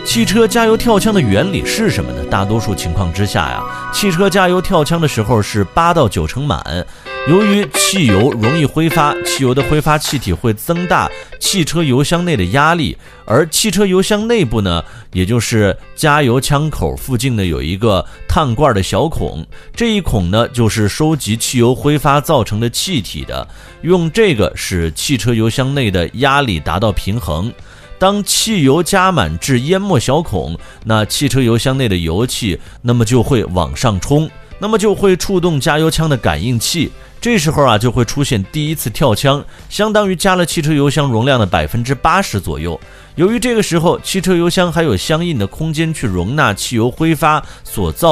汽车加油跳枪的原理是什么呢？大多数情况之下呀，汽车加油跳枪的时候是8到9成满。由于汽油容易挥发，汽油的挥发气体会增大汽车油箱内的压力，而汽车油箱内部呢，也就是加油枪口附近呢，有一个碳罐的小孔，这一孔呢就是收集汽油挥发造成的气体的，用这个使汽车油箱内的压力达到平衡。当汽油加满至淹没小孔，那汽车油箱内的油气那么就会往上冲，那么就会触动加油枪的感应器，这时候就会出现第一次跳枪，相当于加了汽车油箱容量的80%左右。由于这个时候汽车油箱还有相应的空间去容纳汽油挥发所造